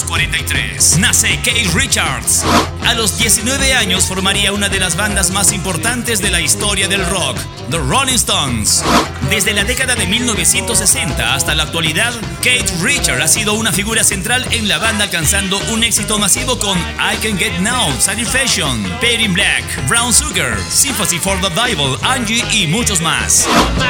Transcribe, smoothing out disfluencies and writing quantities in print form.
1943 nace Keith Richards. A los 19 años formaría una de las bandas más importantes de la historia del rock, The Rolling Stones. Desde la década de 1960 hasta la actualidad, Keith Richards ha sido una figura central en la banda, alcanzando un éxito masivo con I Can Get Now, Satisfaction, Fade in Black, Brown Sugar, Sympathy for the Devil, Angie y muchos más.